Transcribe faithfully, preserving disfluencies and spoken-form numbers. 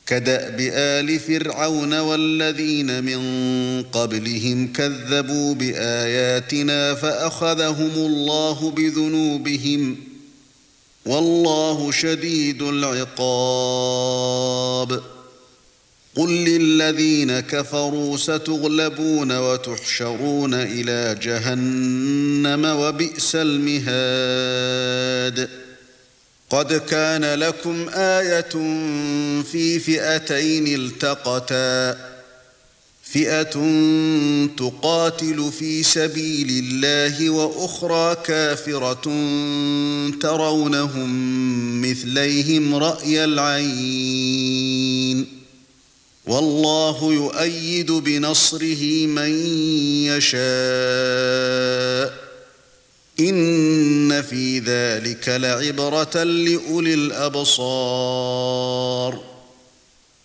كدأب آل فرعون والذين من قبلهم كذبوا بآياتنا فأخذهم الله بذنوبهم والله شديد العقاب قل للذين كفروا ستغلبون وتحشرون إلى جهنم وبئس المهاد قد كان لكم آية في فئتين التقتا فئة تقاتل في سبيل الله وأخرى كافرة ترونهم مثليهم رأي العين والله يؤيد بنصره من يشاء إن في ذلك لعبرة لأولي الأبصار